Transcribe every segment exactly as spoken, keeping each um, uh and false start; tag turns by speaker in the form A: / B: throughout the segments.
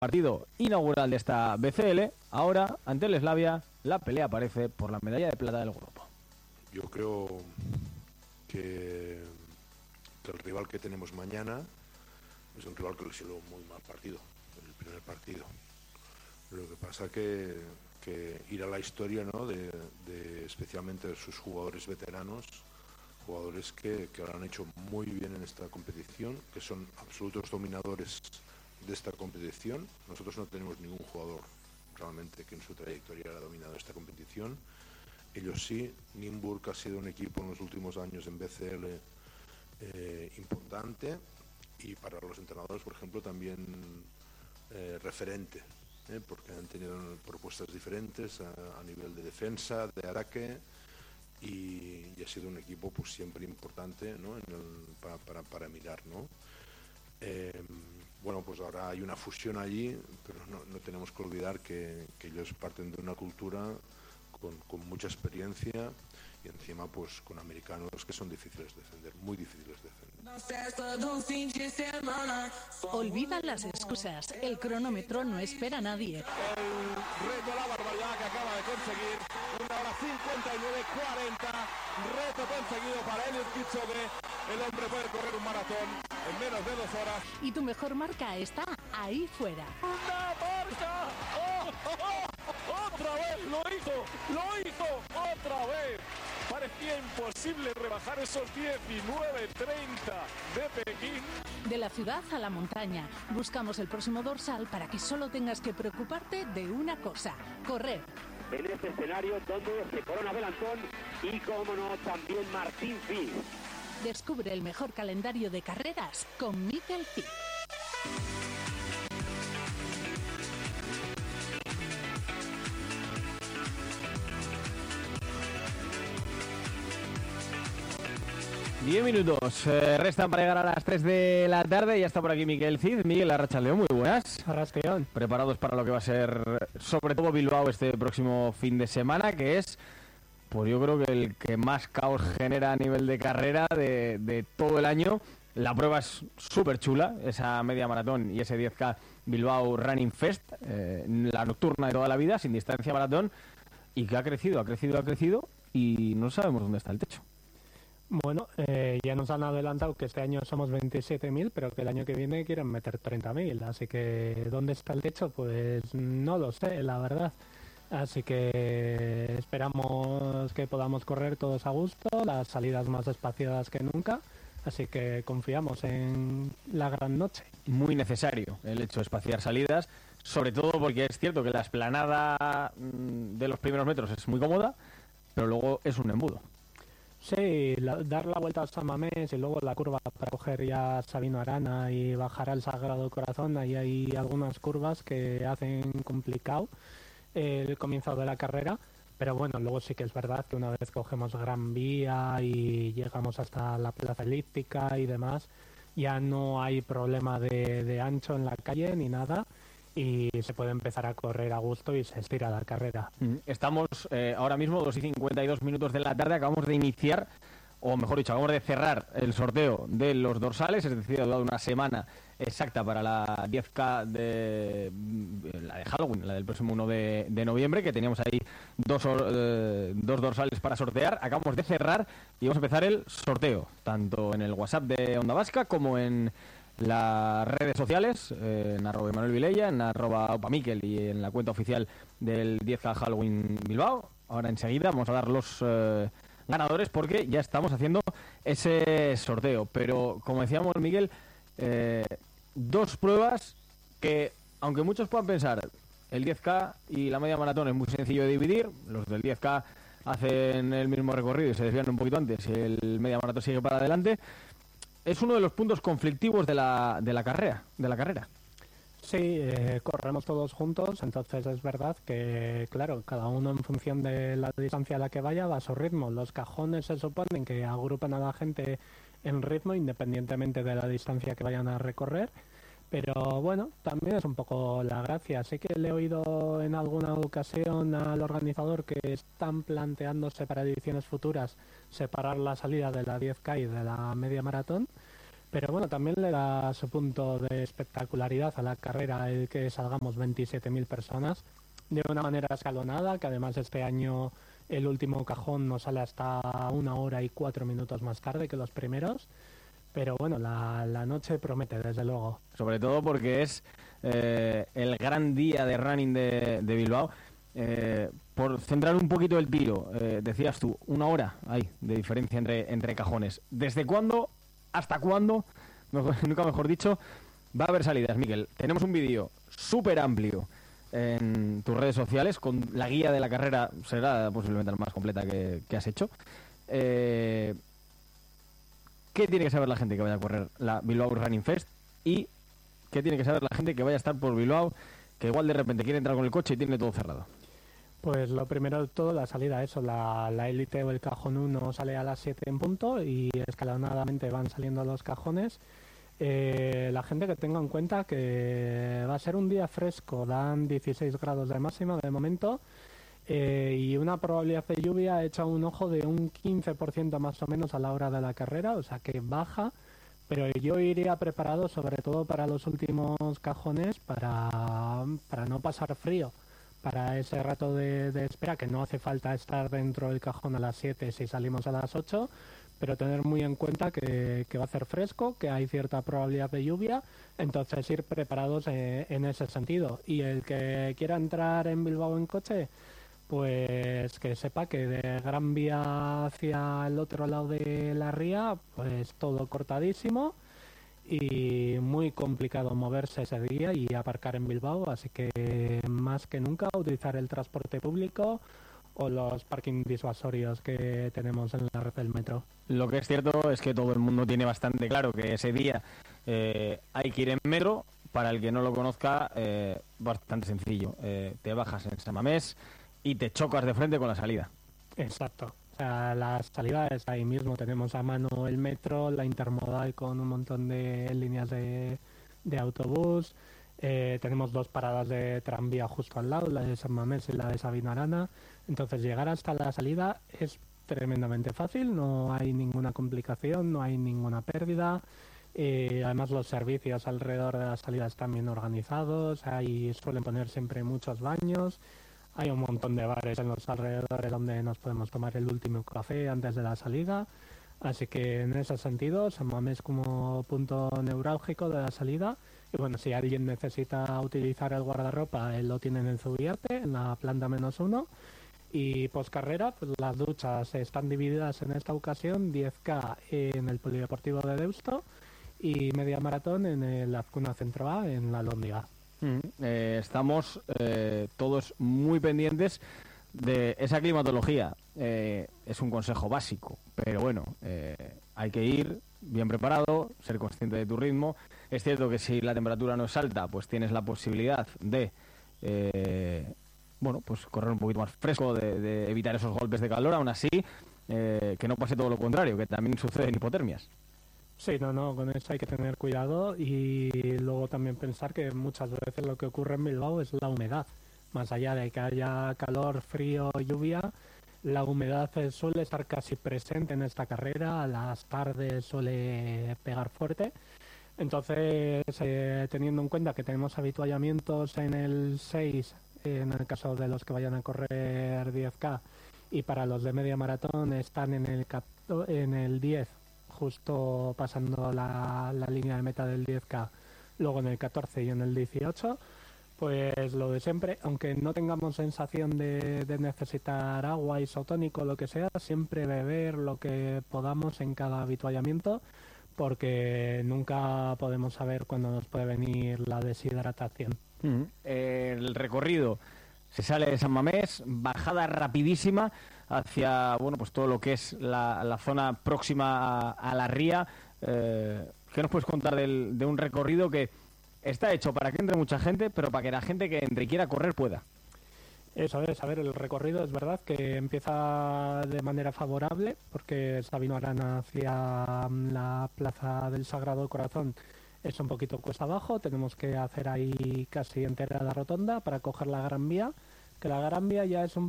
A: partido inaugural de esta B C L. Ahora, ante el Slavia, la pelea aparece por la medalla de plata del grupo.
B: Yo creo que, que el rival que tenemos mañana es un rival que le salió muy mal partido, el primer partido. Lo que pasa que, que ir a la historia, ¿no?, de, de especialmente de sus jugadores veteranos, jugadores que, que lo han hecho muy bien en esta competición, que son absolutos dominadores de esta competición. Nosotros no tenemos ningún jugador realmente que en su trayectoria haya dominado esta competición. Ellos sí. Nymburk ha sido un equipo en los últimos años en B C L eh, importante, y para los entrenadores, por ejemplo, también eh, referente, eh, porque han tenido propuestas diferentes a, a nivel de defensa, de ataque, y, y ha sido un equipo pues siempre importante, ¿no?, en el, para, para, para mirar, ¿no? Eh, bueno, pues ahora hay una fusión allí, pero no, no tenemos que olvidar que, que ellos parten de una cultura con, con mucha experiencia, y encima pues con americanos que son difíciles de defender, muy difíciles de defender.
C: Olvida las excusas, el cronómetro no espera a nadie.
D: El reto, la barbaridad que acaba de conseguir, una hora cincuenta y nueve cuarenta, reto conseguido para Eliud Kipchoge. El hombre puede correr un maratón en menos de dos horas.
C: Y tu mejor marca está ahí fuera.
D: ¡Una marca! ¡Oh, oh, oh! ¡Otra vez! ¡Lo hizo! ¡Lo hizo! ¡Otra vez! Parecía imposible rebajar esos diecinueve treinta de Pekín.
C: De la ciudad a la montaña, buscamos el próximo dorsal para que solo tengas que preocuparte de una cosa: correr.
E: En este escenario donde se corona Belantón y, como no, también Martín Fis.
C: Descubre el mejor calendario de carreras con Mikel Cid.
A: Diez minutos eh, restan para llegar a las tres de la tarde. Ya está por aquí Mikel Cid. Miguel Arratsaldeon, muy buenas.
F: Arratsaldeon.
A: Preparados para lo que va a ser, sobre todo Bilbao, este próximo fin de semana, que es, pues yo creo que el que más caos genera a nivel de carrera de, de todo el año. La prueba es súper chula, esa media maratón y ese diez K Bilbao Running Fest, eh, la nocturna de toda la vida, sin distancia maratón, y que ha crecido, ha crecido, ha crecido, y no sabemos dónde está el techo.
F: Bueno, eh, ya nos han adelantado que este año somos veintisiete mil, pero que el año que viene quieren meter treinta mil, así que ¿dónde está el techo? Pues no lo sé, la verdad. Así que esperamos que podamos correr todos a gusto, las salidas más espaciadas que nunca, así que confiamos en la gran noche.
A: Muy necesario el hecho de espaciar salidas, sobre todo porque es cierto que la explanada de los primeros metros es muy cómoda, pero luego es un embudo.
F: Sí, la, dar la vuelta a San Mamés y luego la curva para coger ya Sabino Arana y bajar al Sagrado Corazón, ahí hay algunas curvas que hacen complicado el comienzo de la carrera, pero bueno, luego sí que es verdad que una vez cogemos Gran Vía y llegamos hasta la Plaza Elíptica y demás, ya no hay problema de, de ancho en la calle ni nada, y se puede empezar a correr a gusto y se estira la carrera.
A: Estamos eh, ahora mismo dos y cincuenta y dos minutos de la tarde, acabamos de iniciar, o mejor dicho, acabamos de cerrar el sorteo de los dorsales, es decir, ha dado una semana exacta para la diez K de la de Halloween, la del próximo uno de, de noviembre, que teníamos ahí dos, eh, dos dorsales para sortear. Acabamos de cerrar y vamos a empezar el sorteo, tanto en el WhatsApp de Onda Vasca como en las redes sociales, eh, en arroba Manuel Vilella, en arroba Opamikel y en la cuenta oficial del diez K Halloween Bilbao. Ahora enseguida vamos a dar los eh, ganadores porque ya estamos haciendo ese sorteo. Pero como decíamos, Miguel, eh, dos pruebas que, aunque muchos puedan pensar, el diez K y la media maratón es muy sencillo de dividir, los del diez K hacen el mismo recorrido y se desvían un poquito antes y el media maratón sigue para adelante. Es uno de los puntos conflictivos de la, de la carrera, de la carrera.
F: Sí, eh, corremos todos juntos, entonces es verdad que, claro, cada uno en función de la distancia a la que vaya va a su ritmo. Los cajones se suponen que agrupan a la gente en ritmo independientemente de la distancia que vayan a recorrer, pero bueno, también es un poco la gracia. Sí que le he oído en alguna ocasión al organizador que están planteándose para ediciones futuras separar la salida de la diez K y de la media maratón, Pero bueno, también le da su punto de espectacularidad a la carrera el que salgamos veintisiete mil personas de una manera escalonada, que además este año el último cajón nos sale hasta una hora y cuatro minutos más tarde que los primeros. Pero bueno, la, la noche promete, desde luego.
A: Sobre todo porque es eh, el gran día de running de, de Bilbao. Eh, por centrar un poquito el tiro, eh, decías tú, una hora hay de diferencia entre, entre cajones. ¿Desde cuándo, hasta cuándo, mejor, nunca mejor dicho, va a haber salidas, Miquel? Tenemos un vídeo súper amplio en tus redes sociales con la guía de la carrera, será posiblemente la más completa que, que has hecho. Eh, ¿Qué tiene que saber la gente que vaya a correr la Bilbao Running Fest? ¿Y qué tiene que saber la gente que vaya a estar por Bilbao, que igual de repente quiere entrar con el coche y tiene todo cerrado?
F: Pues lo primero de todo, la salida, eso, la, la élite o el cajón uno sale a las siete en punto y escalonadamente van saliendo los cajones. Eh, la gente que tenga en cuenta que va a ser un día fresco, dan dieciséis grados de máxima de momento. Eh, y una probabilidad de lluvia hecha un ojo de un quince por ciento más o menos a la hora de la carrera, o sea que baja, pero yo iría preparado sobre todo para los últimos cajones para, para no pasar frío, para ese rato de, de espera, que no hace falta estar dentro del cajón a las siete si salimos a las ocho, pero tener muy en cuenta que, que va a hacer fresco, que hay cierta probabilidad de lluvia, entonces ir preparados eh, en ese sentido. Y el que quiera entrar en Bilbao en coche, pues que sepa que de Gran Vía hacia el otro lado de la ría, pues todo cortadísimo y muy complicado moverse ese día y aparcar en Bilbao, así que más que nunca utilizar el transporte público o los parking disuasorios que tenemos en la red del metro.
A: Lo que es cierto es que todo el mundo tiene bastante claro que ese día eh, hay que ir en metro. Para el que no lo conozca, eh, bastante sencillo. Eh, te bajas en San Mamés y te chocas de frente con la salida.
F: Exacto. O sea, la salida es ahí mismo. Tenemos a mano el metro, la intermodal con un montón de líneas de, de autobús. Eh, tenemos dos paradas de tranvía justo al lado, la de San Mamés y la de Sabino Arana. Entonces, llegar hasta la salida es tremendamente fácil. No hay ninguna complicación, no hay ninguna pérdida. Eh, además, los servicios alrededor de la salida están bien organizados. Ahí suelen poner siempre muchos baños. Hay un montón de bares en los alrededores donde nos podemos tomar el último café antes de la salida. Así que en ese sentido, San Mamés como punto neurálgico de la salida. Y bueno, si alguien necesita utilizar el guardarropa, él lo tiene en Zubiarte, en la planta menos uno. Y poscarrera, pues las duchas están divididas en esta ocasión, diez K en el Polideportivo de Deusto y media maratón en el Azcuna Centro A, en la Lóndiga.
A: Mm, eh, estamos eh, todos muy pendientes de esa climatología. Eh, es un consejo básico, pero bueno, eh, hay que ir bien preparado, ser consciente de tu ritmo. Es cierto que si la temperatura no es alta, pues tienes la posibilidad de eh, bueno, pues correr un poquito más fresco, de, de evitar esos golpes de calor. Aún así, eh, que no pase todo lo contrario, que también suceden hipotermias.
F: Sí, no, no, con eso hay que tener cuidado y luego también pensar que muchas veces lo que ocurre en Bilbao es la humedad. Más allá de que haya calor, frío, lluvia, la humedad suele estar casi presente en esta carrera, a las tardes suele pegar fuerte. Entonces, eh, teniendo en cuenta que tenemos habituallamientos en el seis, en el caso de los que vayan a correr diez K, y para los de media maratón están en el, en el diez, justo pasando la, la línea de meta del diez K, luego en el catorce y en el dieciocho, pues lo de siempre, aunque no tengamos sensación de, de necesitar agua, isotónico, lo que sea, siempre beber lo que podamos en cada habituallamiento, porque nunca podemos saber cuándo nos puede venir la deshidratación.
A: Mm-hmm. El recorrido se sale de San Mamés, bajada rapidísima hacia, bueno, pues todo lo que es la, la zona próxima a, a la ría. Eh, ¿Qué nos puedes contar del, de un recorrido que está hecho para que entre mucha gente, pero para que la gente que entre y quiera correr pueda?
F: Eso es, a ver, el recorrido es verdad que empieza de manera favorable, porque Sabino Arana hacia la Plaza del Sagrado Corazón es un poquito cuesta abajo, tenemos que hacer ahí casi entera la rotonda para coger la Gran Vía, que la Gran Vía ya es un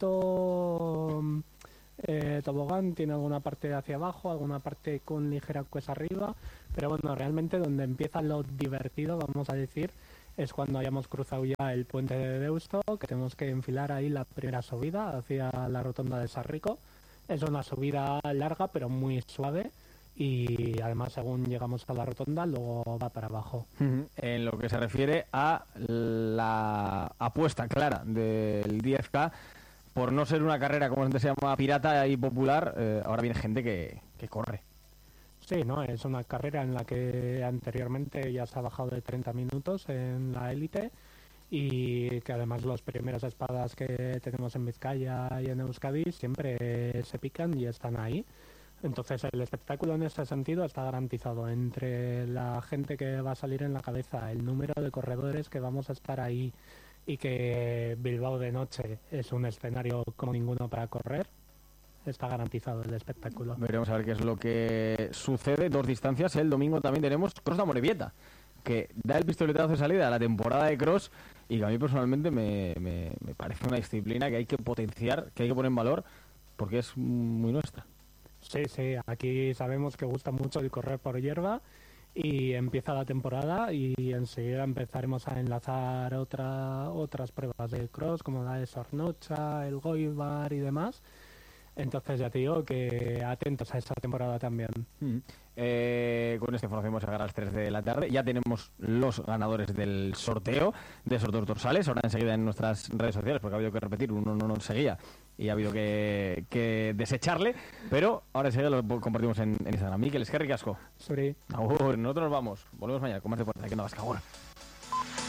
F: poquito eh, tobogán, tiene alguna parte hacia abajo, alguna parte con ligera cuesta arriba, Pero bueno, realmente donde empieza lo divertido, vamos a decir, es cuando hayamos cruzado ya el puente de Deusto, que tenemos que enfilar ahí la primera subida hacia la rotonda de Sarrico. Es una subida larga pero muy suave y además según llegamos a la rotonda luego va para abajo.
A: Uh-huh. En lo que se refiere a la apuesta clara del diez K, por no ser una carrera como antes se llama pirata y popular, eh, ahora viene gente que, que corre.
F: Sí, no, es una carrera en la que anteriormente ya se ha bajado de treinta minutos en la élite y que además los primeros espadas que tenemos en Vizcaya y en Euskadi siempre se pican y están ahí. Entonces el espectáculo en ese sentido está garantizado entre la gente que va a salir en la cabeza, el número de corredores que vamos a estar ahí y que Bilbao de noche es un escenario como ninguno para correr. Está garantizado el espectáculo.
A: Veremos a ver qué es lo que sucede. Dos distancias. El domingo también tenemos Cross de Amorebieta, que da el pistoletazo de salida a la temporada de Cross y que a mí personalmente me, me, me parece una disciplina que hay que potenciar, que hay que poner en valor, porque es muy nuestra.
F: Sí, sí. Aquí sabemos que gusta mucho el correr por hierba y empieza la temporada y enseguida empezaremos a enlazar otra, otras pruebas de Cross, como la de Sornocha, el Goibar y demás. Entonces ya te digo que atentos a esa temporada también.
A: Mm. Eh, con esta información vamos a llegar a las tres de la tarde. Ya tenemos los ganadores del sorteo de esos dos dorsales. Ahora enseguida en nuestras redes sociales, porque ha habido que repetir, uno no nos seguía y ha habido que, que desecharle. Pero ahora enseguida lo compartimos en, en Instagram. Mikel, es que ricasco.
F: Sorry.
A: Agur, nosotros nos vamos. Volvemos mañana con más deporte aquí en Navasca. Agur.